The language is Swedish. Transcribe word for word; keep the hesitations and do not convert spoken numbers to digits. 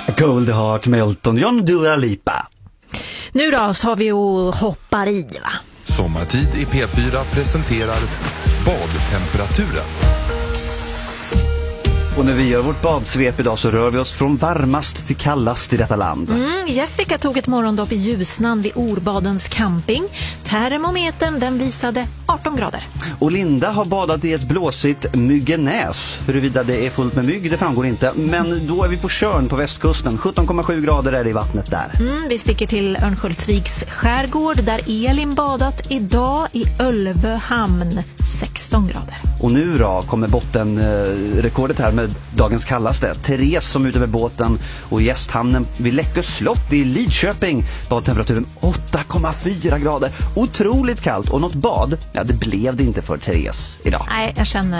Cold Heart med Elton John, Dua Lipa. Nu då så har vi och hoppar i, va? Sommartid i P fyra presenterar badtemperaturen. Och när vi gör vårt badsvep idag så rör vi oss från varmast till kallast i detta land. Mm, Jessica tog ett morgondopp i Ljusnan vid Orbadens camping. Termometern den visade arton grader. Och Linda har badat i ett blåsigt Myggenäs. Huruvida det är fullt med mygg, det framgår inte. Men då är vi på Tjörn på västkusten. sjutton komma sju grader är det i vattnet där. Mm, vi sticker till Örnsköldsviks skärgård där Elin badat idag i Ölvehamn. sexton grader. Och nu då kommer bottenrekordet här med dagens kallaste. Therese som är ute med båten och i gästhamnen vid Läckö slott i Lidköping. Badtemperaturen åtta komma fyra grader. Otroligt kallt och något bad, ja det blev det inte för Therese idag. Nej, jag känner